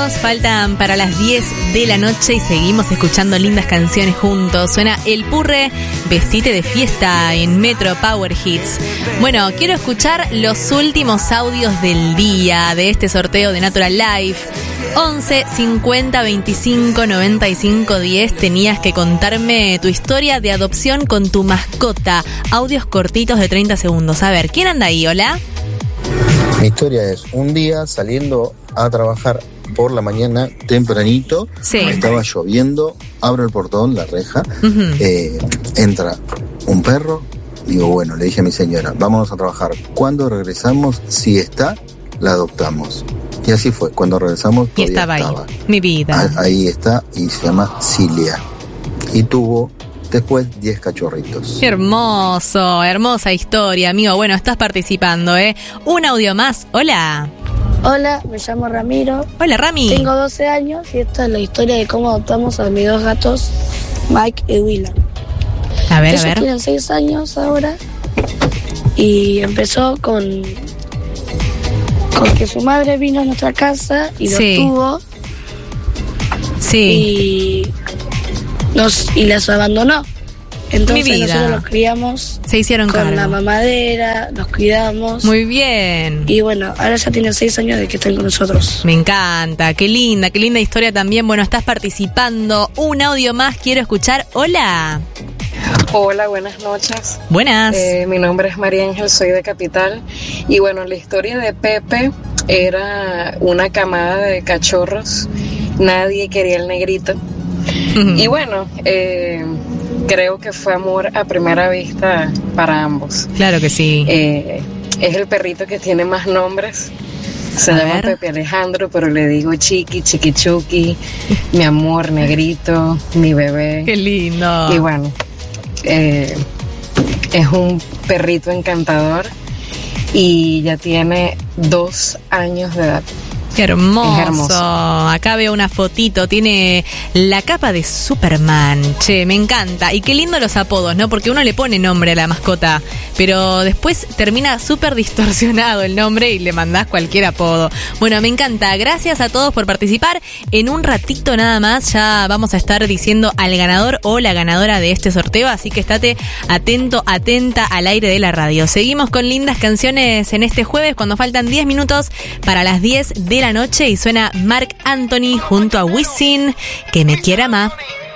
minutos faltan para las 10 de la noche y seguimos escuchando lindas canciones juntos. Suena El Purre, Vestite de Fiesta en Metro Power Hits. Bueno, quiero escuchar los últimos audios del día de este sorteo de Natural Life. 11 50 25 95 10. Tenías que contarme tu historia de adopción con tu mascota. Audios cortitos de 30 segundos. A ver, ¿quién anda ahí? Hola. Mi historia es un día saliendo a trabajar por la mañana tempranito, sí. Estaba lloviendo, abro el portón, la reja, entra un perro, digo, bueno, le dije a mi señora, vámonos a trabajar. Cuando regresamos, si está, la adoptamos. Y así fue, cuando regresamos todavía estaba ahí, mi vida. Ahí está, y se llama Cilia. Y tuvo después 10 cachorritos. Qué hermoso, hermosa historia, amigo. Bueno, estás participando, ¿eh? Un audio más. Hola. Hola, me llamo Ramiro. Hola, Rami. Tengo 12 años y esta es la historia de cómo adoptamos a mis dos gatos, Mike y Willan. A ver, Ellos tienen 6 años ahora y empezó con que su madre vino a nuestra casa y los tuvo. Sí. Y las abandonó. Entonces nosotros los criamos. Se hicieron con cargo. la mamadera, los cuidamos. Muy bien. Y bueno, ahora ya tienen 6 años de que están con nosotros. Me encanta, qué linda historia también. Bueno, estás participando. Un audio más quiero escuchar. Hola. Hola, buenas noches. Buenas. Mi nombre es María Ángel, soy de Capital. Y bueno, la historia de Pepe era una camada de cachorros. Nadie quería el negrito. Y bueno, creo que fue amor a primera vista para ambos. Claro que sí. Es el perrito que tiene más nombres. Se llama Pepe Alejandro, pero le digo Chiqui, Chiqui Chuqui, mi amor, negrito, mi bebé. Qué lindo. Y bueno, es un perrito encantador y ya tiene 2 años de edad. Qué hermoso. Acá veo una fotito, tiene la capa de Superman. Che, me encanta. Y qué lindo los apodos, ¿no? Porque uno le pone nombre a la mascota, pero después termina súper distorsionado el nombre y le mandás cualquier apodo. Bueno, me encanta. Gracias a todos por participar. En un ratito nada más ya vamos a estar diciendo al ganador o la ganadora de este sorteo, así que estate atento, atenta al aire de la radio. Seguimos con lindas canciones en este jueves cuando faltan 10 minutos para las 10 de la noche y suena Marc Anthony junto a Wisin, Que me quiera más.